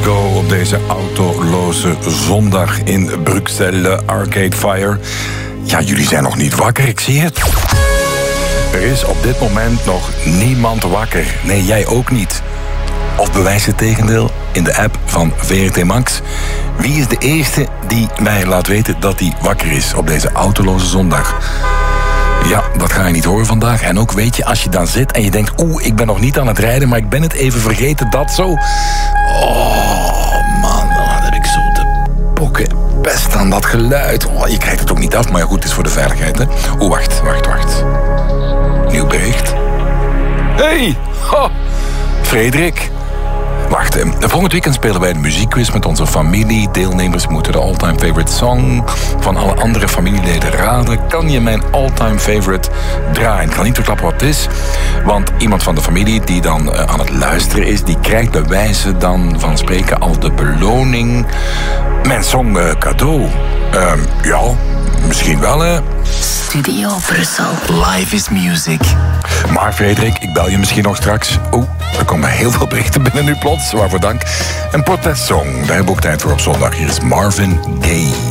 Go op deze autoloze zondag in Bruxelles, Arcade Fire. Ja, jullie zijn nog niet wakker, ik zie het. Er is op dit moment nog niemand wakker. Nee, jij ook niet. Of bewijs het tegendeel in de app van VRT Max. Wie is de eerste die mij laat weten dat hij wakker is op deze autoloze zondag? Ja, dat ga je niet horen vandaag. En ook weet je, als je dan zit en je denkt... ik ben nog niet aan het rijden, maar ik ben het even vergeten, dat zo. Oh, man, dan heb ik zo de pokken best aan dat geluid. Oh, je krijgt het ook niet af, maar goed, het is voor de veiligheid, hè. Wacht. Nieuw bericht. Hey, Frederik. Wacht, volgend weekend spelen wij de muziekquiz met onze familie. Deelnemers moeten de all-time favorite song van alle andere familieleden raden. Kan je mijn all-time favorite draaien? Ik ga niet verklappen wat het is, want iemand van de familie die dan aan het luisteren is, die krijgt bij wijze dan van spreken al de beloning. Mijn song cadeau. Ja, misschien wel, hè. Studio Brussel. Live is music. Maar Frederik, ik bel je misschien nog straks. Er komen heel veel berichten binnen nu plots. Waarvoor dank. Een protestsong. Daar heb ik ook tijd voor op zondag. Hier is Marvin Gaye.